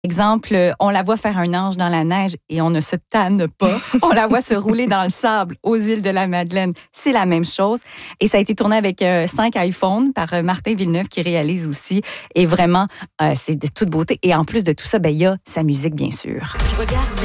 Exemple, on la voit faire un ange dans la neige et on ne se tanne pas. On la voit se rouler dans le sable aux îles de la Madeleine. C'est la même chose. Et ça a été tourné avec 5 iPhones par Martin Villeneuve qui réalise aussi. Et vraiment, c'est de toute beauté. Et en plus de tout ça, il y a sa musique, bien sûr. Je regarde